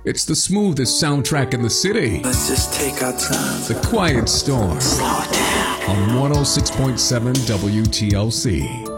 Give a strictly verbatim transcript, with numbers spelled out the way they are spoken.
It's the smoothest soundtrack in the city. Let's just take our time. The Quiet Storm. Slow it down. On one oh six point seven W T L C.